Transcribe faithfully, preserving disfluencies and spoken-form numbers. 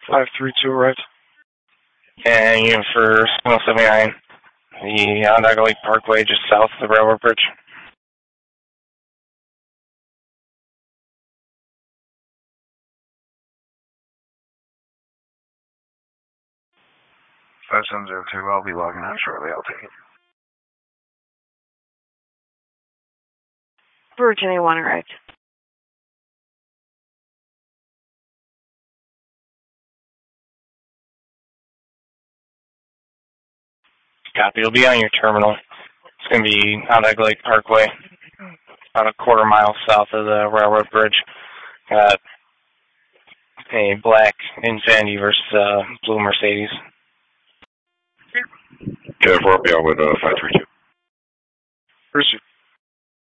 five three two arrived. And unit for one seventy-nine, the Onondaga Lake Parkway, just south of the railroad bridge. five seven zero two, I'll be logging out shortly. I'll take it. Virginia one arrived. Copy. It'll be on your terminal. It's going to be Onondaga Lake Parkway, about a quarter mile south of the railroad bridge. Got a black Infiniti versus uh, blue Mercedes. K F R, I'll be on with uh, five three two. Pursuit.